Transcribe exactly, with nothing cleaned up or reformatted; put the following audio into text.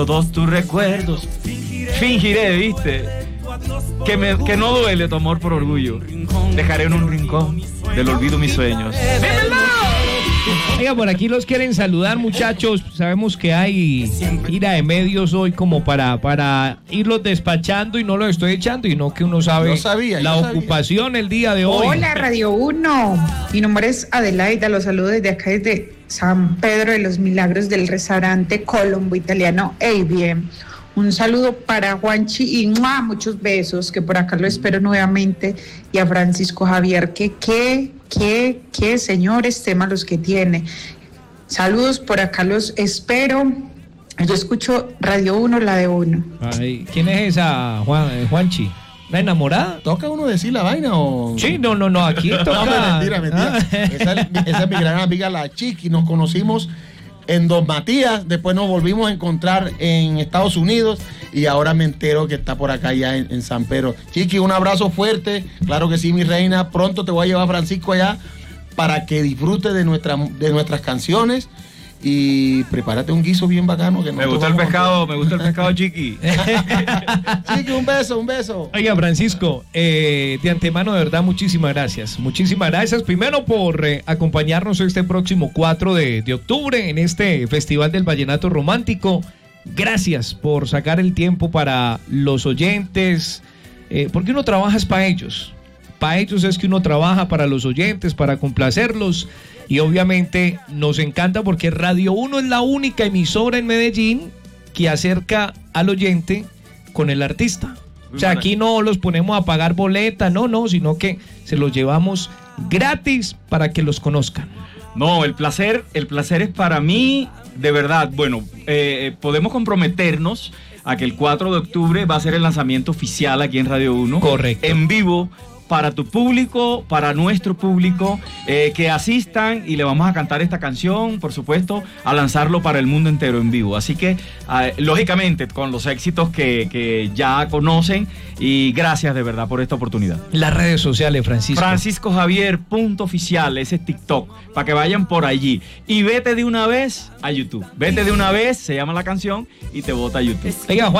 Todos tus recuerdos fingiré, ¿viste? Que, me, que no duele tu amor por orgullo. Dejaré en un rincón del olvido mis sueños. ¡Dímelo! Oiga, por aquí los quieren saludar, muchachos. Sabemos que hay gira de medios hoy como para, para irlos despachando y no los estoy echando, y no que uno sabe yo sabía, la yo ocupación sabía. el día de hoy. Hola, Radio uno. Mi nombre es Adelaida, los saludo desde acá, desde San Pedro de los Milagros, del restaurante Colombo Italiano A B M. Un saludo para Juanchi y ¡mua! Muchos besos, que por acá lo espero nuevamente. Y a Francisco Javier, que qué, qué, qué señores temas los que tiene. Saludos, por acá los espero. Yo escucho Radio uno, la de uno. Ay, ¿quién es esa, Juan, eh, Juanchi? ¿La enamorada? ¿Toca uno decir la vaina o...? Sí, no, no, no, aquí toca... No, mentira, mentira. Ah. Esa, es, esa es mi gran amiga, la Chiqui. Nos conocimos en Don Matías, después nos volvimos a encontrar en Estados Unidos y ahora me entero que está por acá ya en, en San Pedro. Chiqui, un abrazo fuerte, claro que sí, mi reina. Pronto te voy a llevar, Francisco, allá para que disfrutes de, nuestra, de nuestras canciones. Y prepárate un guiso bien bacano. Que me gusta el pescado, me gusta el pescado, Chiqui. Chiqui, un beso, un beso. Oiga, Francisco, eh, de antemano, de verdad, muchísimas gracias. Muchísimas gracias, primero por eh, acompañarnos este próximo cuatro de, de octubre en este Festival del Vallenato Romántico. Gracias por sacar el tiempo para los oyentes, eh, porque uno trabaja es para ellos. Para ellos es que uno trabaja, para los oyentes, para complacerlos. Y obviamente nos encanta porque Radio uno es la única emisora en Medellín que acerca al oyente con el artista. O sea, aquí no los ponemos a pagar boleta, no, no, sino que se los llevamos gratis para que los conozcan. No, el placer, el placer es para mí, de verdad. Bueno, eh, podemos comprometernos a que el cuatro de octubre va a ser el lanzamiento oficial aquí en Radio uno. Correcto. En vivo. Para tu público, para nuestro público, eh, que asistan y le vamos a cantar esta canción, por supuesto, a lanzarlo para el mundo entero en vivo. Así que, eh, lógicamente, con los éxitos que, que ya conocen, y gracias de verdad por esta oportunidad. Las redes sociales, Francisco. Francisco Javier, punto oficial, ese es TikTok, para que vayan por allí. Y vete de una vez a YouTube. Vete de una vez, se llama la canción, y te bota a YouTube. Oiga, Juan.